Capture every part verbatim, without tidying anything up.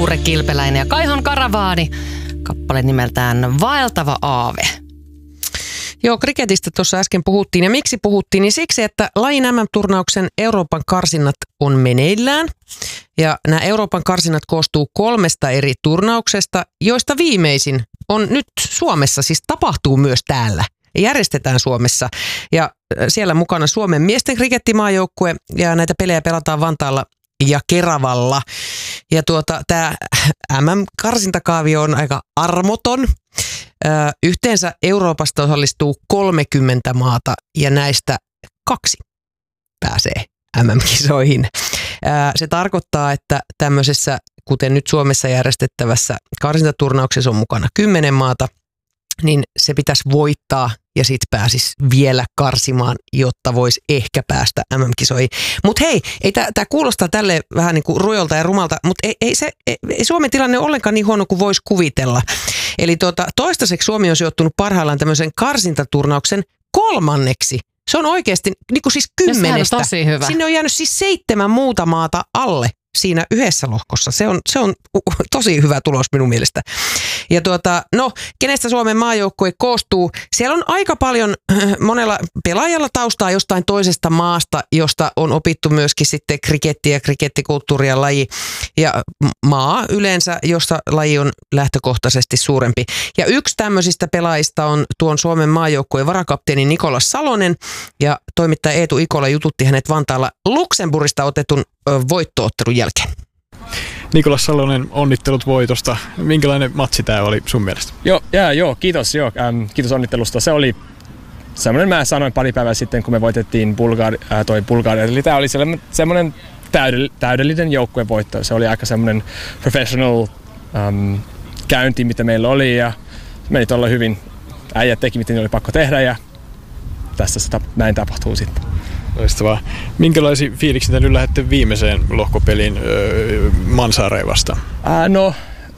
Tuure Kilpeläinen ja Kaihon Karavaani. Kappale nimeltään Vaeltava aave. Joo, kriketistä tuossa äsken puhuttiin. Ja miksi puhuttiin? Niin siksi, että lajin M M-turnauksen Euroopan karsinnat on meneillään. Ja nämä Euroopan karsinnat koostuu kolmesta eri turnauksesta, joista viimeisin on nyt Suomessa, siis tapahtuu myös täällä. Järjestetään Suomessa. Ja siellä mukana Suomen miesten krikettimaajoukkue ja näitä pelejä pelataan Vantaalla ja Keravalla. Ja tuota, tämä M M-karsintakaavio on aika armoton. Ö, yhteensä Euroopasta osallistuu kolmekymmentä maata ja näistä kaksi pääsee M M-kisoihin. Ö, se tarkoittaa, että tämmöisessä, kuten nyt Suomessa järjestettävässä karsintaturnauksessa on mukana kymmenen maata, niin se pitäisi voittaa ja sitten pääsisi vielä karsimaan, jotta voisi ehkä päästä M M-kisoihin. Mutta hei, ei tämä kuulostaa tälle vähän niin kuin rujolta ja rumalta, mutta ei, ei, se, ei, ei Suomen tilanne ole ollenkaan niin huono kuin voisi kuvitella. Eli tuota, toistaiseksi Suomi on sijoittunut parhaillaan tämmöisen karsintaturnauksen kolmanneksi. Se on oikeasti niin kuin siis kymmenestä. On tosi hyvä. Sinne on jäänyt siis seitsemän muuta maata alle siinä yhdessä lohkossa. Se on, se on tosi hyvä tulos minun mielestä. Ja tuota, no, kenestä Suomen maajoukkue koostuu? Siellä on aika paljon monella pelaajalla taustaa jostain toisesta maasta, josta on opittu myöskin sitten krikettiä, krikettikulttuuria laji ja maa yleensä, josta laji on lähtökohtaisesti suurempi. Ja yksi tämmöisistä pelaajista on tuon Suomen maajoukkueen varakapteeni Nikolas Salonen ja toimittaja Eetu Ikola jututti hänet Vantaalla Luxemburgista otetun voittoottelun jälkeen. Nikolas Salonen, onnittelut voitosta. Minkälainen matsi tämä oli sun mielestä? Joo, jää, joo kiitos, joo, ähm, kiitos onnittelusta. Se oli semmoinen, mä sanoin pari päivää sitten, kun me voitettiin Bulgari, äh, toi Bulgaria. Eli tämä oli semmoinen täydell, täydellinen joukkuevoitto. Se oli aika semmoinen professional ähm, käynti, mitä meillä oli ja meni tuolla hyvin. Äijät teki, mitä oli pakko tehdä ja tässä se, näin tapahtuu sitten. Loistavaa. Minkälaisia fiiliksiä te nyt lähdette viimeiseen lohkopeliin öö, Mansaareen vastaan? Äh, no,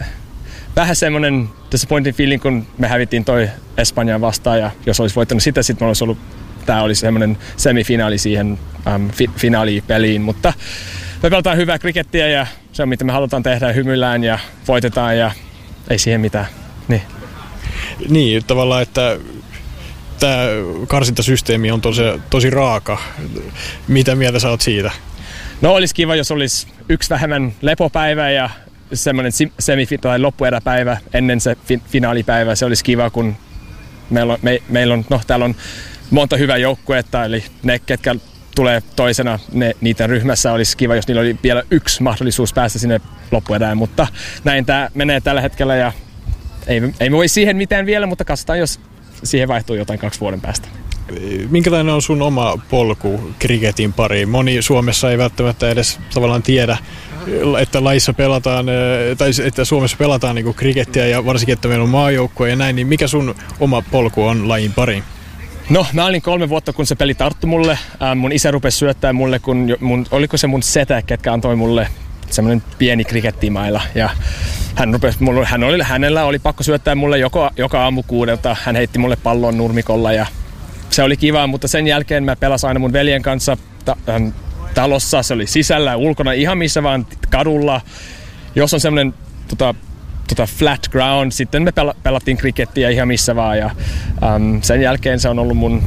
vähän semmoinen disappointing feeling, kun me hävittiin toi Espanjaan vastaan ja jos olisi voittanut sitä, sitten olisi ollut, tää oli semmoinen semifinaali siihen ähm, fi- finaalipeliin, mutta me pelataan hyvää krikettiä ja se on mitä me halutaan tehdä, hymyillään ja voitetaan ja ei siihen mitään. Niin, niin tavallaan, että tämä karsintasysteemi on tosi, tosi raaka. Mitä mieltä sä oot siitä? No olisi kiva, jos olisi yksi vähemmän lepopäivä ja semmoinen semif- tai loppueräpäivä ennen se fi- finaalipäivä. Se olisi kiva, kun meillä on, me, meillä on, no, täällä on monta hyvää joukkuetta, eli ne, ketkä tulee toisena ne, niiden ryhmässä, olisi kiva, jos niillä oli vielä yksi mahdollisuus päästä sinne loppuerään, mutta näin tämä menee tällä hetkellä ja ei, ei me voi siihen mitään vielä, mutta katsotaan, jos siihen vaihtuu jotain kaksi vuoden päästä. Minkälainen on sun oma polku kriketin pariin? Moni Suomessa ei välttämättä edes tavallaan tiedä, että lajissa pelataan, tai että Suomessa pelataan niin kuin krikettiä ja varsinkin, että meillä on maajoukkue ja näin, niin mikä sun oma polku on lajin pariin? No, mä olin kolme vuotta, kun se peli tarttui mulle. Ähm, mun isä rupesi syöttää mulle, kun mun, oliko se mun setä, ketkä antoi mulle semmoinen pieni krikettimaila. Ja hän rupesi, mulle, hän oli, hänellä oli pakko syöttää mulle joka, joka aamu kuudelta. Hän heitti mulle pallon nurmikolla ja se oli kiva, mutta sen jälkeen mä pelasin aina mun veljen kanssa ta, ähm, talossa. Se oli sisällä, ulkona, ihan missä vaan kadulla. Jos on semmoinen tota, tota flat ground, sitten me pela, pelattiin krikettiä ihan missä vaan. Ja, ähm, sen jälkeen se on ollut mun,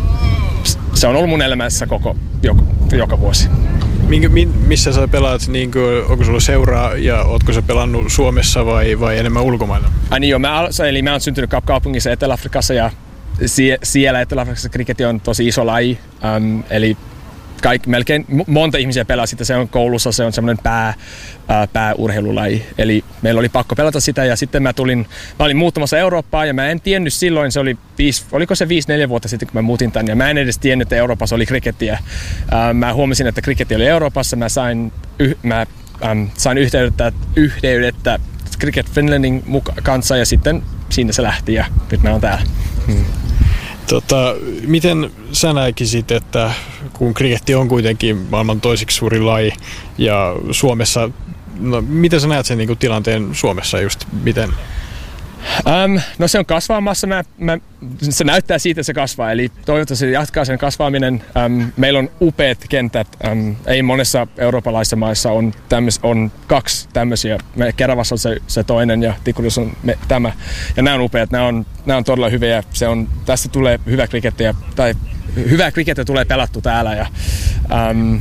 se on ollut mun elämässä koko, joka, joka vuosi. Minkä, missä sä pelaat, niin kuin, onko sulla seuraa ja ootko sä pelannut Suomessa vai, vai enemmän ulkomailla? Ai niin joo, mä, eli mä oon syntynyt kaupungissa Etelä-Afrikassa ja sie, siellä Etelä-Afrikassa kriketti on tosi iso laji. Um, eli kaik, melkein monta ihmisiä pelaa sitä, se on koulussa, se on semmoinen pää, ää, pääurheilulaji. Eli meillä oli pakko pelata sitä ja sitten mä tulin, mä olin muuttamassa Eurooppaan ja mä en tiennyt silloin, se oli viisi, oliko se viisi neljä vuotta sitten, kun mä muutin tänne ja mä en edes tiennyt, että Euroopassa oli krikettiä. Ää, mä huomasin, että kriketti oli Euroopassa, mä sain, yh, mä, äm, sain yhteydettä, yhteydettä Cricket Finlandin muka- kanssa ja sitten siinä se lähti ja nyt mä oon täällä. Hmm. Tota, miten sä näkisit, että kun kriketti on kuitenkin maailman toiseksi suuri laji ja Suomessa, no miten sä näet sen niin kuin tilanteen Suomessa just, miten? Um, no se on kasvamassa. Mä, mä, se näyttää siitä, että se kasvaa. Eli toivottavasti se jatkaa sen kasvaminen. Um, meillä on upeat kentät. Um, ei monessa eurooppalaisessa maissa on, tämmöis, on kaksi tämmöisiä. Me Keravassa on se, se toinen ja Tikkurissa on me, tämä. Ja nämä on upeat. Nämä on, nämä on todella hyviä. Se on, tästä tulee hyvä krikettiä. Tai hyvää krikettiä tulee pelattu täällä. Ja, um,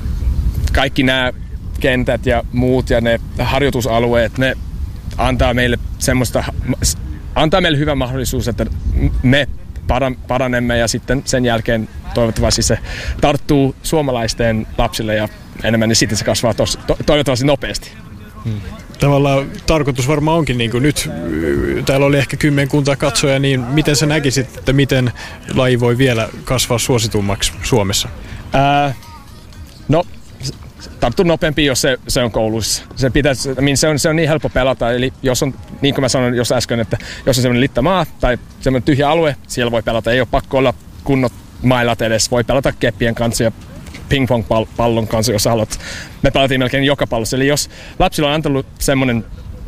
kaikki nämä kentät ja muut ja ne harjoitusalueet, ne antaa meille semmoista, antaa meille hyvä mahdollisuus, että me paranemme ja sitten sen jälkeen toivottavasti se tarttuu suomalaisten lapsille ja enemmän, niin sitten se kasvaa tos, to, toivottavasti nopeasti. Hmm. Tavallaan tarkoitus varmaan onkin, niin kuin nyt täällä oli ehkä kymmenkunta katsoja, niin miten sä näkisit, että miten laji voi vielä kasvaa suositummaksi Suomessa? Ää, no, tarttuu nopeampi, jos se, se on kouluissa. Se, pitäisi, se, on, se on niin helppo pelata, eli jos on, niin kuin mä sanoin jos äsken, että jos on semmoinen littamaa tai semmoinen tyhjä alue, siellä voi pelata. Ei ole pakko olla kunnot mailat edes. Voi pelata keppien kanssa ja ping-pong-pallon kanssa, jos haluat. Me pelattiin melkein joka pallossa. Eli jos lapsilla on antanut semmoinen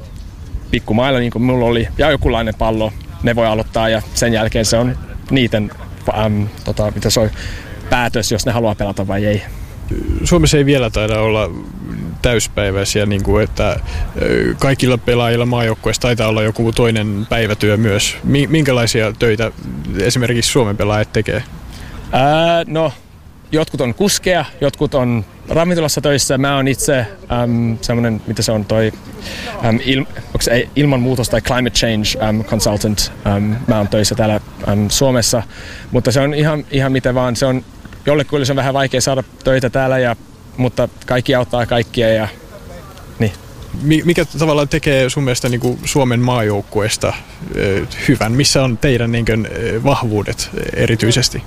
pikku maila, niin kuin mulla oli, ja jokinlainen pallo, ne voi aloittaa ja sen jälkeen se on niiden äm, tota, mitä se on, päätös, jos ne haluaa pelata vai ei. Suomessa ei vielä taida olla täyspäiväisiä, niin kuin että kaikilla pelaajilla maajoukkueessa taitaa olla joku toinen päivätyö myös. Minkälaisia töitä esimerkiksi Suomen pelaajat tekee? Ää, no, jotkut on kuskeja, jotkut on ravintolassa töissä. Mä oon itse äm, semmoinen, mitä se on toi, äm, il, onko se ilmanmuutos tai climate change äm, consultant. Äm, mä oon töissä täällä äm, Suomessa, mutta se on ihan, ihan miten vaan. Se on jollekuille se on vähän vaikea saada töitä täällä, ja, mutta kaikki auttaa kaikkia. Ja, niin. Mikä tavallaan tekee sun mielestä niin kuin Suomen maajoukkueesta äh, hyvän? Missä on teidän niin kuin, äh, vahvuudet erityisesti?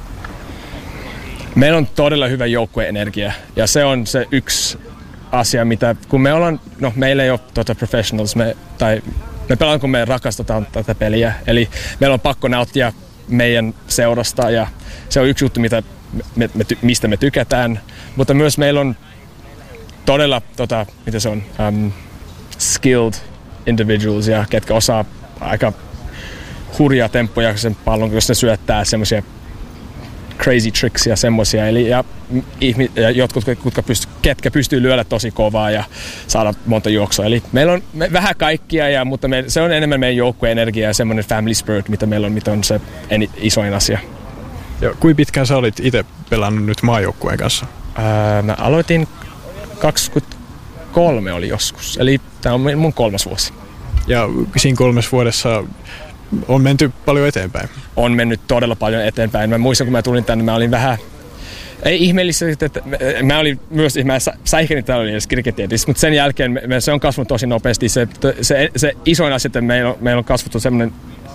Meillä on todella hyvä joukkueenergia, ja se on se yksi asia, mitä kun me ollaan, no meillä ei ole tuota professionals, me, tai me pelataan, kun me rakastetaan tätä peliä, eli meillä on pakko nauttia meidän seurasta, ja se on yksi juttu, mitä Me, me, mistä me tykätään, mutta myös meillä on todella, tota, mitä se on, um, skilled individuals, ja ketkä osaa aika hurjaa temppuja sen pallon, jos ne syöttää semmoisia crazy tricks ja semmoisia, eli ja, ja jotkut, ketkä pystyy, ketkä pystyy lyödä tosi kovaa ja saada monta juoksua, eli meillä on me, vähän kaikkia, ja, mutta me, se on enemmän meidän joukkueenergia ja semmoinen family spirit, mitä meillä on, mitä on se en, isoin asia. Ja kuinka pitkään sä olit itse pelannut nyt maajoukkueen kanssa? Ää, mä aloitin kaksikymmentäkolme oli joskus, eli tää on mun kolmas vuosi. Ja siinä kolmes vuodessa on menty paljon eteenpäin? On mennyt todella paljon eteenpäin. Mä muistan, kun mä tulin tänne, mä olin vähän, ei ihmeellisesti, että mä olin myös, mä säikänin täällä edes krikettietissä, mutta sen jälkeen me, se on kasvanut tosi nopeasti. Se, se, se isoin asia, että meillä on, meillä on kasvattu semmoinen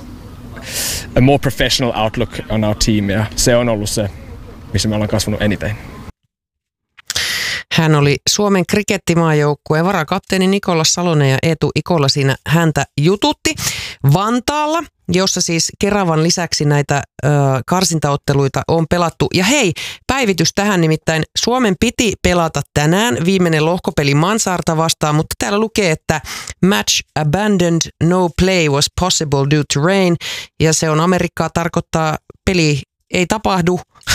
a more professional outlook on our team, ja se on ollut se, missä me ollaan kasvanut eniten. Hän oli Suomen krikettimaajoukkueen varakapteeni Nikola Salonen, ja Eetu Ikola siinä häntä jututti Vantaalla, jossa siis Keravan lisäksi näitä ö, karsintaotteluita on pelattu. Ja hei, päivitys tähän, nimittäin Suomen piti pelata tänään viimeinen lohkopeli Mansaarta vastaan, mutta täällä lukee, että match abandoned, no play was possible due to rain, ja se on Amerikkaa, tarkoittaa peli ei tapahdu.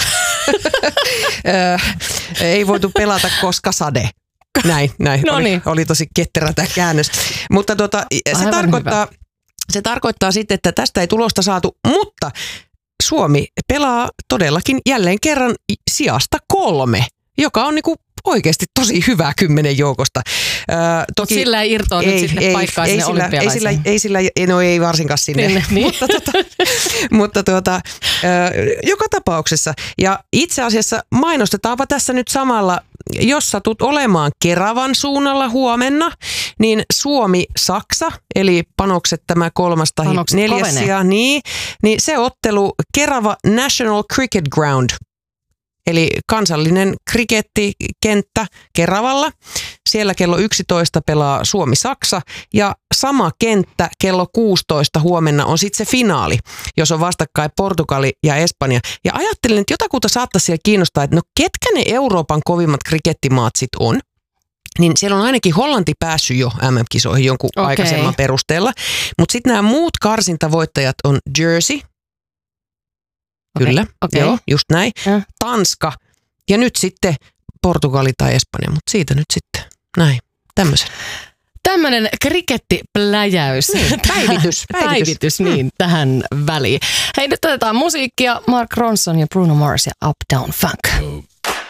Ei voitu pelata, koska sade. Näin, näin. No oli, niin. oli tosi ketterä tämä käännös. Mutta tuota, se, tarkoittaa, se tarkoittaa sitten, että tästä ei tulosta saatu, mutta Suomi pelaa todellakin jälleen kerran sijasta kolme, joka on niinku oikeasti tosi hyvä kymmenen joukosta. Öö, toki sillä ei irtoa ei, nyt sinne ei, paikkaan ei, sinne sillä, ei, sillä, ei sillä, no ei varsinkaan sinne, niin, niin. mutta, tuota, mutta tuota, öö, joka tapauksessa. Ja itse asiassa mainostetaanpa tässä nyt samalla, jos satut olemaan Keravan suunnalla huomenna, niin Suomi-Saksa, eli panokset tämä kolmas tai panokset neljäs sija, niin, niin se ottelu Kerava National Cricket Ground, eli kansallinen krikettikenttä Keravalla. Siellä kello yksitoista pelaa Suomi-Saksa, ja sama kenttä kello kuusitoista huomenna on sitten se finaali, jos on vastakkain Portugali ja Espanja. Ja ajattelin, että jotakuta saattaisi siellä kiinnostaa, että no ketkä ne Euroopan kovimmat krikettimaat sit on? niin siellä on ainakin Hollanti päässyt jo M M-kisoihin jonkun Okei. aikaisemman perusteella. Mutta sitten nämä muut karsintavoittajat on Jersey, Okei, kyllä, okei. joo, just näin, Ja. Tanska ja nyt sitten Portugali tai Espanja, mutta siitä nyt sitten näin, tämmöisen. Tämmöinen krikettipläjäys. Niin, päivitys, päivitys. päivitys niin, tähän väliin. Hei, nyt otetaan musiikkia. Mark Ronson ja Bruno Mars ja Uptown Funk.